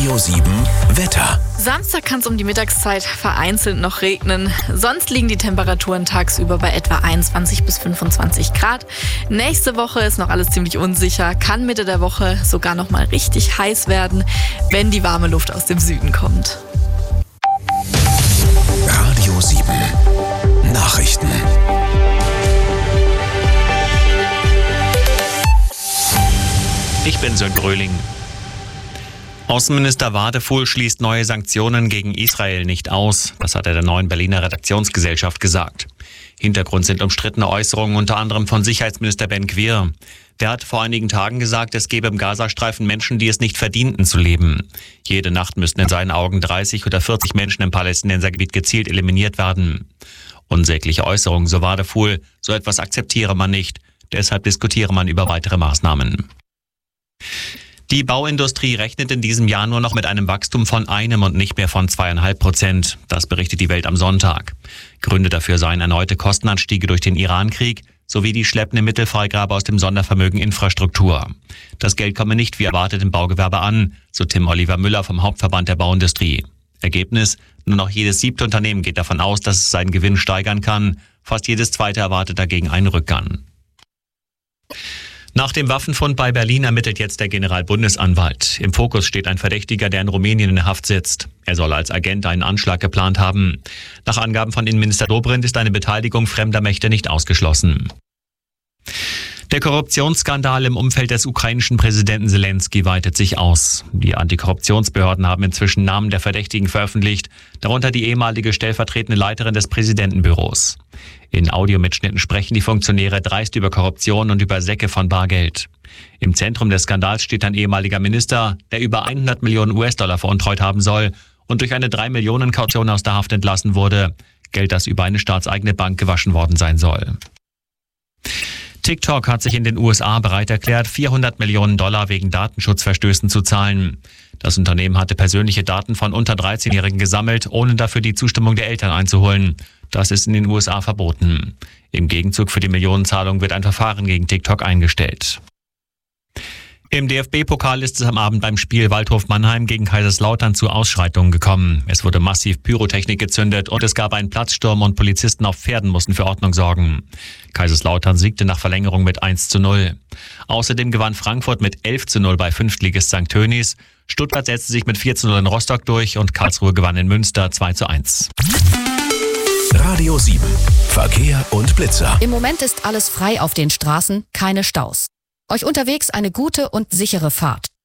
Radio 7 Wetter. Samstag kann es um die Mittagszeit vereinzelt noch regnen. Sonst liegen die Temperaturen tagsüber bei etwa 21 bis 25 Grad. Nächste Woche ist noch alles ziemlich unsicher. Kann Mitte der Woche sogar noch mal richtig heiß werden, wenn die warme Luft aus dem Süden kommt. Radio 7 Nachrichten. Ich bin Sönn Gröling. Außenminister Wadefuhl schließt neue Sanktionen gegen Israel nicht aus. Das hat er der Neuen Berliner Redaktionsgesellschaft gesagt. Hintergrund sind umstrittene Äußerungen unter anderem von Sicherheitsminister Ben Gvir. Der hat vor einigen Tagen gesagt, es gebe im Gazastreifen Menschen, die es nicht verdienten zu leben. Jede Nacht müssten in seinen Augen 30 oder 40 Menschen im Palästinensergebiet gezielt eliminiert werden. Unsägliche Äußerungen, so Wadefuhl, so etwas akzeptiere man nicht. Deshalb diskutiere man über weitere Maßnahmen. Die Bauindustrie rechnet in diesem Jahr nur noch mit einem Wachstum von 1 und nicht mehr von 2,5%. Das berichtet die Welt am Sonntag. Gründe dafür seien erneute Kostenanstiege durch den Irankrieg sowie die schleppende Mittelfreigabe aus dem Sondervermögen Infrastruktur. Das Geld komme nicht wie erwartet im Baugewerbe an, so Tim Oliver Müller vom Hauptverband der Bauindustrie. Ergebnis: Nur noch jedes 7. Unternehmen geht davon aus, dass es seinen Gewinn steigern kann. Fast jedes 2. erwartet dagegen einen Rückgang. Nach dem Waffenfund bei Berlin ermittelt jetzt der Generalbundesanwalt. Im Fokus steht ein Verdächtiger, der in Rumänien in Haft sitzt. Er soll als Agent einen Anschlag geplant haben. Nach Angaben von Innenminister Dobrindt ist eine Beteiligung fremder Mächte nicht ausgeschlossen. Der Korruptionsskandal im Umfeld des ukrainischen Präsidenten Zelensky weitet sich aus. Die Antikorruptionsbehörden haben inzwischen Namen der Verdächtigen veröffentlicht, darunter die ehemalige stellvertretende Leiterin des Präsidentenbüros. In Audiomitschnitten sprechen die Funktionäre dreist über Korruption und über Säcke von Bargeld. Im Zentrum des Skandals steht ein ehemaliger Minister, der über 100 Millionen US-Dollar veruntreut haben soll und durch eine 3 Millionen Kaution aus der Haft entlassen wurde. Geld, das über eine staatseigene Bank gewaschen worden sein soll. TikTok hat sich in den USA bereit erklärt, $400 Millionen wegen Datenschutzverstößen zu zahlen. Das Unternehmen hatte persönliche Daten von unter 13-Jährigen gesammelt, ohne dafür die Zustimmung der Eltern einzuholen. Das ist in den USA verboten. Im Gegenzug für die Millionenzahlung wird ein Verfahren gegen TikTok eingestellt. Im DFB-Pokal ist es am Abend beim Spiel Waldhof Mannheim gegen Kaiserslautern zu Ausschreitungen gekommen. Es wurde massiv Pyrotechnik gezündet und es gab einen Platzsturm und Polizisten auf Pferden mussten für Ordnung sorgen. Kaiserslautern siegte nach Verlängerung mit 1:0. Außerdem gewann Frankfurt mit 11:0 bei Fünftligist St. Tönis. Stuttgart setzte sich mit 4:0 in Rostock durch und Karlsruhe gewann in Münster 2:1. Radio 7 Verkehr und Blitzer. Im Moment ist alles frei auf den Straßen, keine Staus. Euch unterwegs eine gute und sichere Fahrt.